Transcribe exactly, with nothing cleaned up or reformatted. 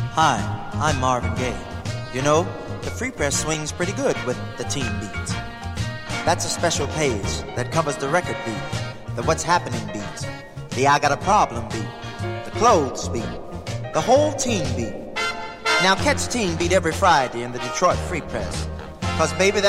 Hi, I'm Marvin Gaye. You know, the Free Press swings pretty good with the teen beats. That's a special page that covers the record beat, the what's happening beats, the I got a problem beat, the clothes beat, the whole teen beat. Now catch Teen Beat every Friday in the Detroit Free Press, 'cause baby,